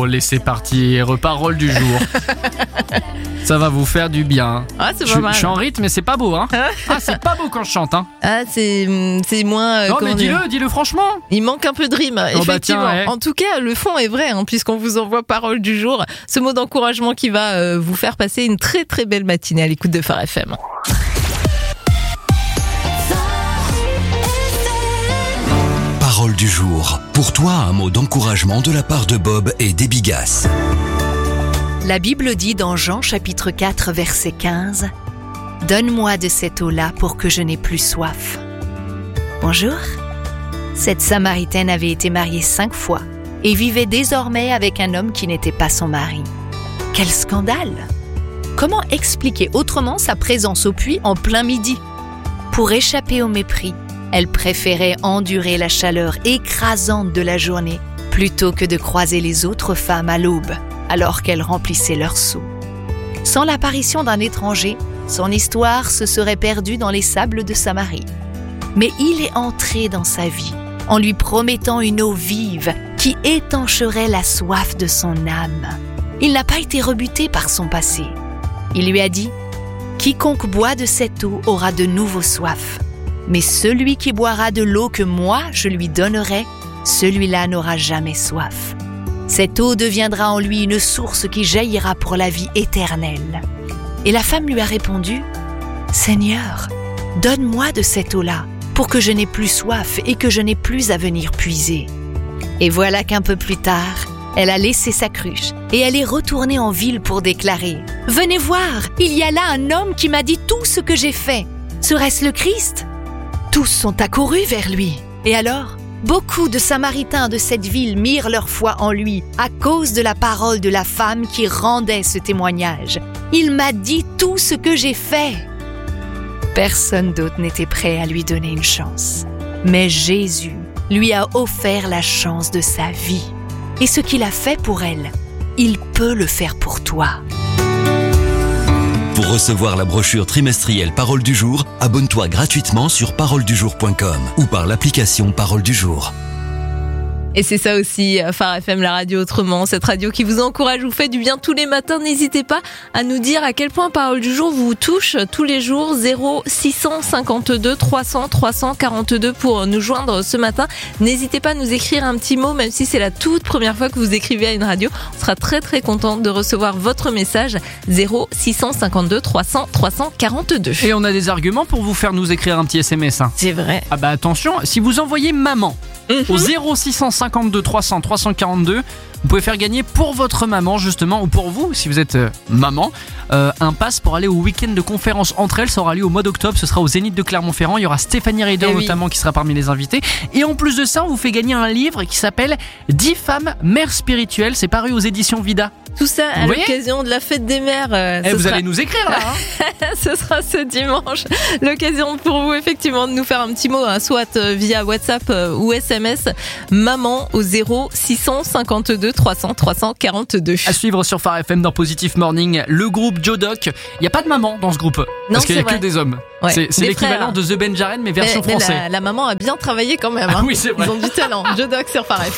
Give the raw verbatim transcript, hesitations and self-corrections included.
parole et c'est parti. Parole du jour. Ça va vous faire du bien. Ah, c'est pas je, mal. Je suis en rythme, mais c'est pas beau, hein. Ah, c'est pas beau quand je chante, hein. Ah, c'est, c'est moins... euh, Non, comment mais dire, dis-le, dis-le franchement. il manque un peu de rime, Oh, bah, effectivement. tiens, ouais. En tout cas, le fond est vrai, hein, puisqu'on vous envoie parole du jour. Ce mot d'encouragement qui va euh, vous faire passer une très très belle matinée à l'écoute de Phare F M. Parole du jour. Pour toi, un mot d'encouragement de la part de Bob et des Bigas. La Bible dit dans Jean chapitre quatre verset quinze « Donne-moi de cette eau-là pour que je n'ai plus soif. » Bonjour. Cette Samaritaine avait été mariée cinq fois et vivait désormais avec un homme qui n'était pas son mari. Quel scandale! Comment expliquer autrement sa présence au puits en plein midi? Pour échapper au mépris, elle préférait endurer la chaleur écrasante de la journée plutôt que de croiser les autres femmes à l'aube alors qu'elle remplissait leur seau. Sans l'apparition d'un étranger, son histoire se serait perdue dans les sables de Samarie. Mais il est entré dans sa vie en lui promettant une eau vive qui étancherait la soif de son âme. Il n'a pas été rebuté par son passé. Il lui a dit « Quiconque boit de cette eau aura de nouveau soif. Mais celui qui boira de l'eau que moi je lui donnerai, celui-là n'aura jamais soif. Cette eau deviendra en lui une source qui jaillira pour la vie éternelle. » Et la femme lui a répondu « Seigneur, donne-moi de cette eau-là, pour que je n'ai plus soif et que je n'ai plus à venir puiser. » Et voilà qu'un peu plus tard, elle a laissé sa cruche et elle est retournée en ville pour déclarer « Venez voir, il y a là un homme qui m'a dit tout ce que j'ai fait. Serait-ce le Christ ?» Tous sont accourus vers lui. Et alors, beaucoup de Samaritains de cette ville mirent leur foi en lui à cause de la parole de la femme qui rendait ce témoignage. « Il m'a dit tout ce que j'ai fait. » Personne d'autre n'était prêt à lui donner une chance. Mais Jésus lui a offert la chance de sa vie. Et ce qu'il a fait pour elle, il peut le faire pour toi. Pour recevoir la brochure trimestrielle Parole du jour, abonne-toi gratuitement sur parole du jour point com ou par l'application Parole du jour. Et c'est ça aussi, Phare F M, la radio autrement, cette radio qui vous encourage, vous fait du bien tous les matins. N'hésitez pas à nous dire à quel point Parole du jour vous touche tous les jours. Zéro six cent cinquante-deux trois cents trois cent quarante-deux pour nous joindre ce matin. N'hésitez pas à nous écrire un petit mot, même si c'est la toute première fois que vous écrivez à une radio. On sera très très content de recevoir votre message. Zéro six cent cinquante-deux trois cents trois cent quarante-deux. Et on a des arguments pour vous faire nous écrire un petit S M S. Hein. C'est vrai. Ah bah attention, si vous envoyez maman au zéro six cent cinquante-deux trois cents trois cent quarante-deux, vous pouvez faire gagner pour votre maman justement, ou pour vous si vous êtes euh, maman, euh, un pass pour aller au week-end de conférence entre elles. Ça aura lieu au mois d'octobre, ce sera au Zénith de Clermont-Ferrand. Il y aura Stéphanie Raider Eh oui. notamment qui sera parmi les invités. Et en plus de ça, on vous fait gagner un livre qui s'appelle dix femmes mères spirituelles. C'est paru aux éditions Vida. Tout ça à Vous voyez l'occasion de la fête des mères. euh, Et ce vous sera- allez nous écrire là, hein. Ce sera ce dimanche. L'occasion pour vous effectivement de nous faire un petit mot, hein, soit euh, via WhatsApp euh, ou S M S. Maman au zéro six cent cinquante-deux trois cents trois cent quarante-deux. À suivre sur Phare F M dans Positive Morning, le groupe Jodoc. Il n'y a pas de maman dans ce groupe. Parce qu'il n'y a c'est que vrai. des hommes. Ouais, C'est, c'est des l'équivalent frères. de The Benjaren mais version Mais- mais française. la, la maman a bien travaillé quand même. Ah hein. oui, c'est vrai. Ils ont du talent. Jodoc sur Phare F M.